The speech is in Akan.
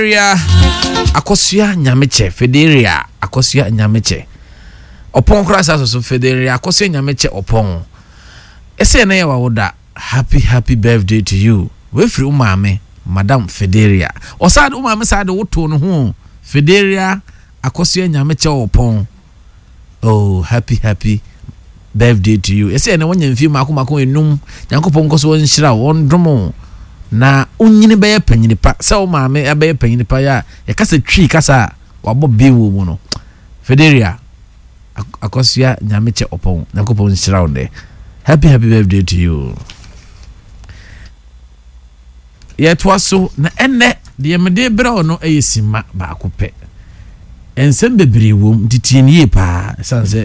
Akosua Nyameche Federia Akosua Nyameche Opon krasa so Federia Akosua Nyameche Opon ese na yawa woda happy birthday to you we free umame Madam Federia osade umame sade woto no ho Federia Akosua Nyameche Opon oh happy birthday to you ese na wonya mfi mako enum Nyankopon koso won hira won domo na unyini beye panyini pa se o maame abeye panyini pa ya kasa twi kasa wabo biwu mu no Federia Akosua Nyameche Opon Nyankopon hira won happy birthday to you yet waso na enne de mede bra no eyesima ba akopɛ ensem bebre wom titienie pa sanse